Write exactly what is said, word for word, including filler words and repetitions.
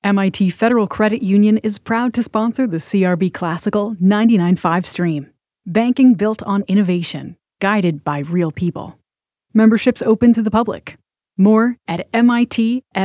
M I T Federal Credit Union is proud to sponsor the C R B Classical ninety-nine point five stream. Banking built on innovation, guided by real people. Membership's open to the public. More at M I T